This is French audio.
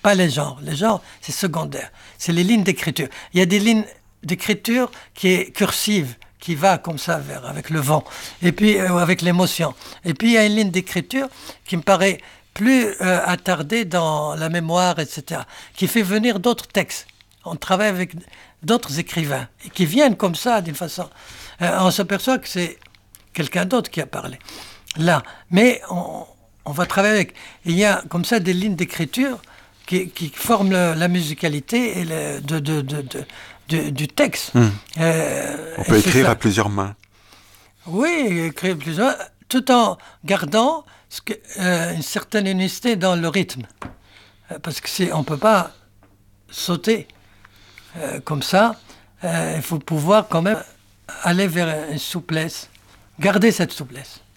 pas les genres. Les genres, c'est secondaire. C'est les lignes d'écriture. Il y a des lignes d'écriture qui est cursive, qui va comme ça avec le vent, et puis avec l'émotion. Et puis il y a une ligne d'écriture qui me paraît plus attardée dans la mémoire, etc., qui fait venir d'autres textes. On travaille avec d'autres écrivains, et qui viennent comme ça, d'une façon. On s'aperçoit que c'est quelqu'un d'autre qui a parlé. Là. Mais on va travailler avec. Il y a comme ça des lignes d'écriture qui forment la musicalité et du texte. On peut écrire à plusieurs mains. Oui, écrire plusieurs, tout en gardant une certaine unicité dans le rythme. Parce qu'on ne peut pas sauter comme ça. Il faut pouvoir quand même aller vers une souplesse, garder cette souplesse.